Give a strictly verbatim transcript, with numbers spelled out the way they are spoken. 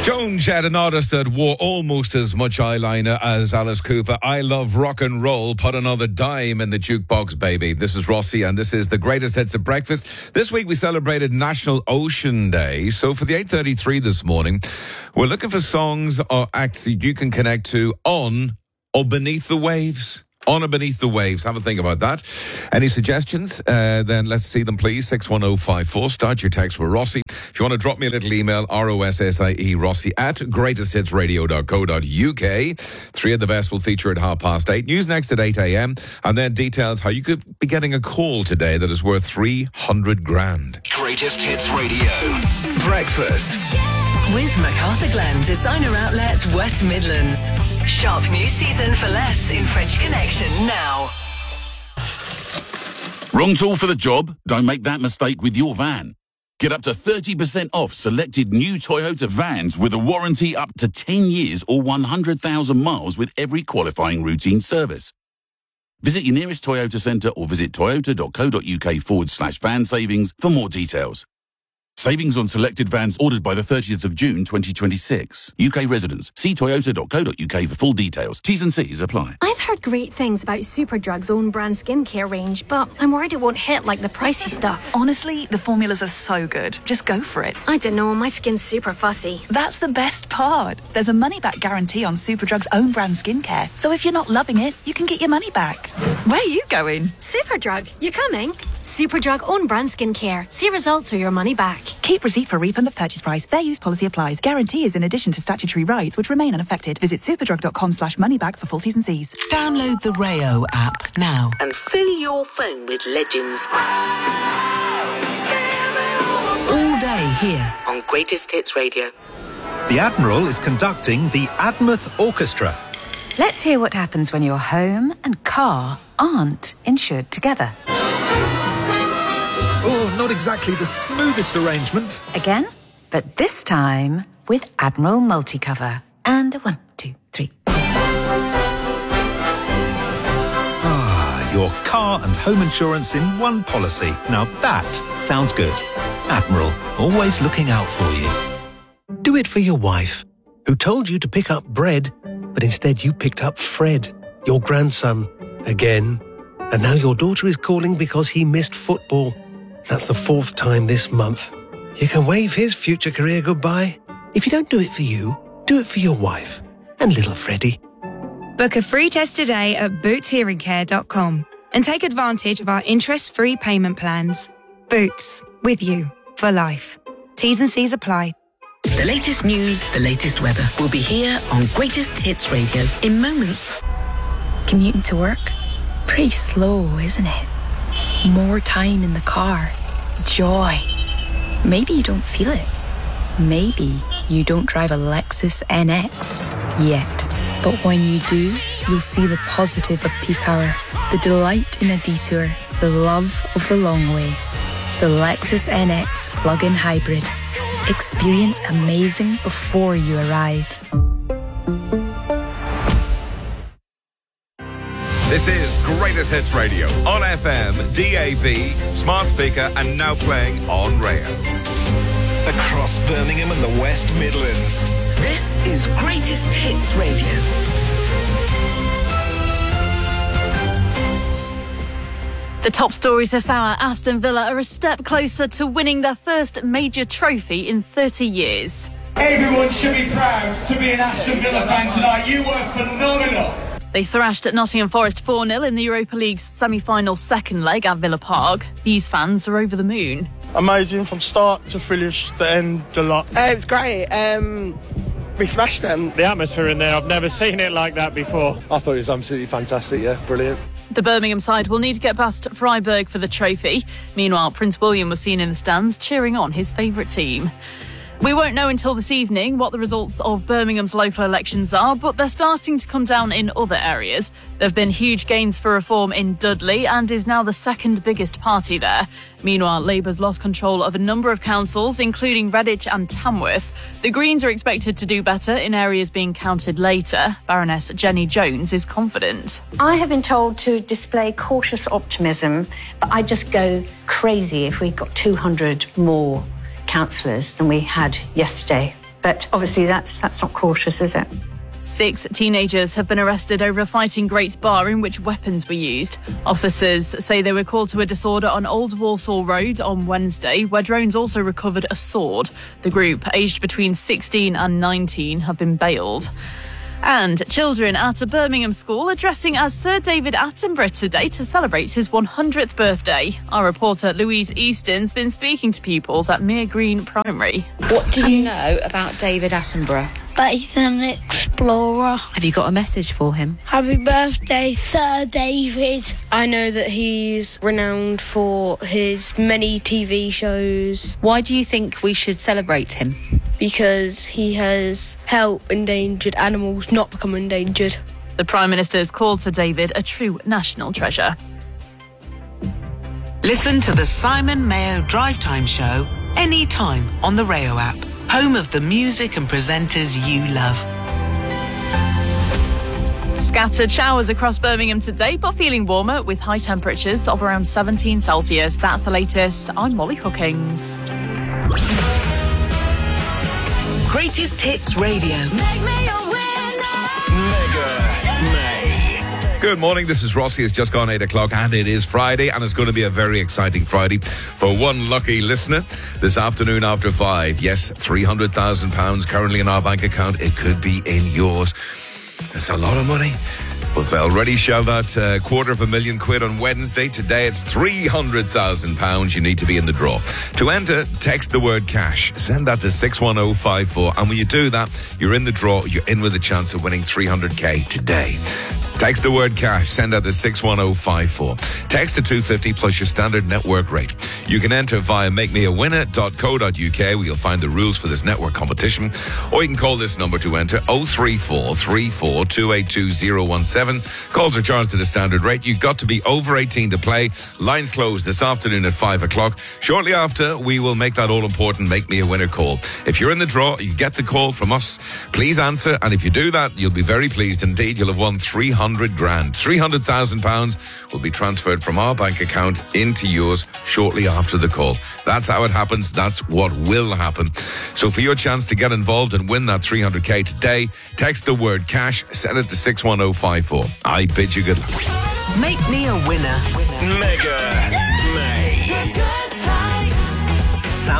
Joan Jett, an artist that wore almost as much eyeliner as Alice Cooper. I love rock and roll. Put another dime in the jukebox, baby. This is Rossi, and this is the greatest hits of breakfast. This week we celebrated National Ocean Day. So for the eight thirty-three this morning, we're looking for songs or acts that you can connect to on or beneath the waves. On or beneath the waves. Have a think about that. Any suggestions? Uh, then let's see them, please. six one oh five four. Start your text with Rossi. If you want to drop me a little email, R O S S I E, Rossi at greatest hits radio dot co dot U K. Three of the best will feature at half past eight. News next at eight a.m. And then details how you could be getting a call today that is worth three hundred grand. Greatest Hits Radio. Breakfast. With MacArthur Glen Designer Outlet West Midlands. Shop new season for less in French Connection now. Wrong tool for the job? Don't make that mistake with your van. Get up to thirty percent off selected new Toyota vans with a warranty up to ten years or one hundred thousand miles with every qualifying routine service. Visit your nearest Toyota centre or visit toyota.co.uk forward slash van savings for more details. Savings on selected vans ordered by the thirtieth of June twenty twenty-six. U K residents, see toyota dot co dot U K for full details. T's and C's apply. I've heard great things about Superdrug's own brand skincare range, but I'm worried it won't hit like the pricey stuff. Honestly, the formulas are so good. Just go for it. I don't know, my skin's super fussy. That's the best part. There's a money-back guarantee on Superdrug's own brand skincare. So if you're not loving it, you can get your money back. Where are you going? Superdrug, you coming? Superdrug own brand skincare. See results or your money back. Keep receipt for refund of purchase price. Fair use policy applies. Guarantee is in addition to statutory rights which remain unaffected. Visit superdrug.com slash moneyback for full T's and C's. Download the Rayo app now and fill your phone with legends. All day here on Greatest Hits Radio. The Admiral is conducting the Admouth Orchestra. Let's hear what happens when your home and car aren't insured together. Oh, not exactly the smoothest arrangement. Again, but this time with Admiral Multicover. And a one, two, three. Ah, your car and home insurance in one policy. Now that sounds good. Admiral, always looking out for you. Do it for your wife, who told you to pick up bread, but instead you picked up Fred, your grandson, again. And now your daughter is calling because he missed football. That's the fourth time this month. You can wave his future career goodbye. If you don't do it for you, do it for your wife and little Freddie. Book a free test today at boots hearing care dot com and take advantage of our interest-free payment plans. Boots, with you for life. T's and C's apply. The latest news, the latest weather will be here on Greatest Hits Radio in moments. Commuting to work? Pretty slow, isn't it? More time in the car. Joy. Maybe you don't feel it. Maybe you don't drive a Lexus N X yet. But when you do, you'll see the positive of peak hour, the delight in a detour, the love of the long way. The Lexus N X plug-in hybrid. Experience amazing before you arrive. This is Greatest Hits Radio on F M, D A B, smart speaker, and now playing on Rayo. Across Birmingham and the West Midlands. This is Greatest Hits Radio. The top stories this hour: Aston Villa are a step closer to winning their first major trophy in thirty years. Everyone should be proud to be an Aston Villa fan tonight. You were phenomenal. They thrashed at Nottingham Forest four nil in the Europa League's semi-final second leg at Villa Park. These fans are over the moon. Amazing from start to finish, the end, the lot. Uh, it was great. Um, we smashed them. The atmosphere in there, I've never seen it like that before. I thought it was absolutely fantastic, yeah, brilliant. The Birmingham side will need to get past Freiburg for the trophy. Meanwhile, Prince William was seen in the stands cheering on his favourite team. We won't know until this evening what the results of Birmingham's local elections are, but they're starting to come down in other areas. There have been huge gains for reform in Dudley and is now the second biggest party there. Meanwhile, Labour's lost control of a number of councils, including Redditch and Tamworth. The Greens are expected to do better in areas being counted later. Baroness Jenny Jones is confident. I have been told to display cautious optimism, but I'd just go crazy if we got two hundred more councillors than we had yesterday. But obviously that's that's not cautious, is it? Six teenagers have been arrested over a fight in Great Bar in which weapons were used. Officers say they were called to a disorder on Old Walsall Road on Wednesday, where drones also recovered a sword. The group, aged between sixteen and nineteen, have been bailed. And children at a Birmingham school are dressing as Sir David Attenborough today to celebrate his one hundredth birthday. Our reporter Louise Easton's been speaking to pupils at Mere Green Primary. What do you know about David Attenborough? That he's an explorer. Have you got a message for him? Happy birthday, Sir David. I know that he's renowned for his many T V shows. Why do you think we should celebrate him? Because he has helped endangered animals not become endangered. The Prime Minister has called Sir David a true national treasure. Listen to the Simon Mayo Drive Time Show anytime on the Rayo app, home of the music and presenters you love. Scattered showers across Birmingham today, but feeling warmer with high temperatures of around seventeen Celsius. That's the latest. I'm Molly Hookings. Greatest Hits Radio. Mega May. Good morning, this is Rossi. It's just gone eight o'clock and it is Friday, and it's going to be a very exciting Friday for one lucky listener this afternoon after five. Yes, three hundred thousand pounds currently in our bank account. It could be in yours. It's a lot of money. We've already shelled out a quarter of a million quid on Wednesday. Today it's three hundred thousand pounds. You need to be in the draw. To enter, text the word cash. Send that to six one oh five four. And when you do that, you're in the draw. You're in with a chance of winning three hundred k today. Text the word cash. Send out to six one oh five four. Text to two fifty plus your standard network rate. You can enter via make me a winner dot co dot uk, where you'll find the rules for this network competition. Or you can call this number to enter oh three four, three four two eight two oh one seven. Calls are charged at a standard rate. You've got to be over eighteen to play. Lines close this afternoon at five o'clock. Shortly after, we will make that all-important Make Me a Winner call. If you're in the draw, you get the call from us. Please answer, and if you do that, you'll be very pleased indeed. You'll have won three hundred grand. three hundred thousand pounds will be transferred from our bank account into yours shortly after the call. That's how it happens. That's what will happen. So for your chance to get involved and win that three hundred k today, text the word cash, send it to six one oh five four. I bid you good luck. Make me a winner. Mega May.